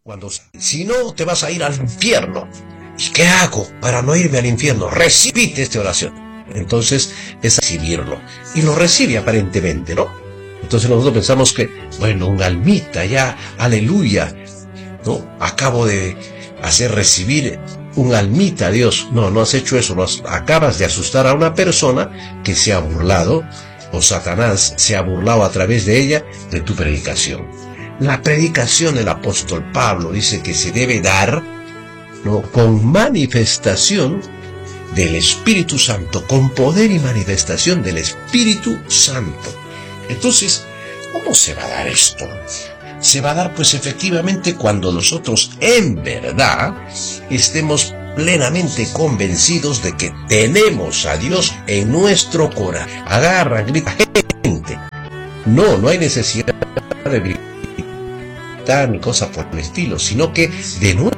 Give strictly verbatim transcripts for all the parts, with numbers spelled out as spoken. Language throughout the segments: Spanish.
Cuando, si no, te vas a ir al infierno. ¿Y qué hago para no irme al infierno? Recibite esta oración. Entonces es recibirlo. Y lo recibe aparentemente, ¿no? Entonces nosotros pensamos que, bueno, un almita ya, aleluya, ¿no? Acabo de hacer recibir un almita a Dios. No, no has hecho eso. Has, acabas de asustar a una persona que se ha burlado, o Satanás se ha burlado a través de ella, de tu predicación. La predicación del apóstol Pablo dice que se debe dar, ¿no?, con manifestación del Espíritu Santo, con poder y manifestación del Espíritu Santo. Entonces, ¿cómo se va a dar esto? Se va a dar pues efectivamente cuando nosotros en verdad estemos plenamente convencidos de que tenemos a Dios en nuestro corazón. Agarra, grita, gente. No, no hay necesidad de gritar ni cosas por el estilo, sino que de nuestro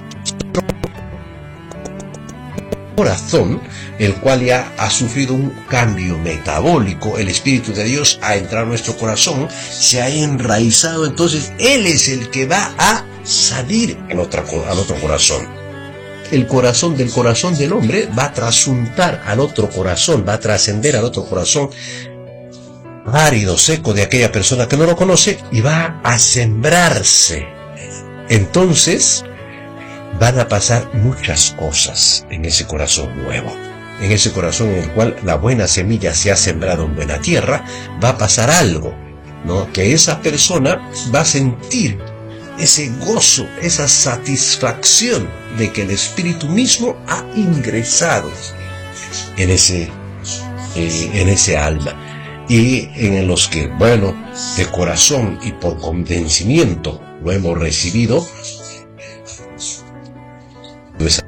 corazón, el cual ya ha sufrido un cambio metabólico, el Espíritu de Dios ha entrado en nuestro corazón, se ha enraizado, entonces Él es el que va a salir en otra, al otro corazón. El corazón del corazón del hombre va a trasuntar al otro corazón, va a trascender al otro corazón árido, seco de aquella persona que no lo conoce, y va a sembrarse. Entonces van a pasar muchas cosas en ese corazón nuevo, en ese corazón en el cual la buena semilla se ha sembrado en buena tierra. Va a pasar algo, ¿no? Que esa persona va a sentir ese gozo, esa satisfacción de que el Espíritu mismo ha ingresado en ese, eh, en ese alma. Y en los que, bueno, de corazón y por convencimiento lo hemos recibido, esa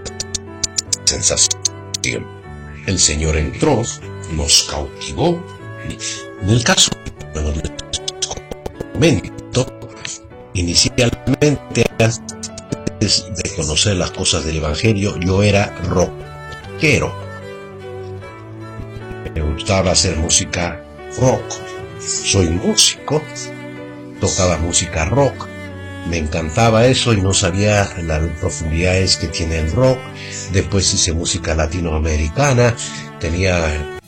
sensación. El Señor entró, nos cautivó. En el caso de momento, inicialmente, antes de conocer las cosas del Evangelio, yo era rockero. Me gustaba hacer música rock. Soy músico, tocaba música rock. Me encantaba eso y no sabía las profundidades que tiene el rock. Después hice música latinoamericana, tenía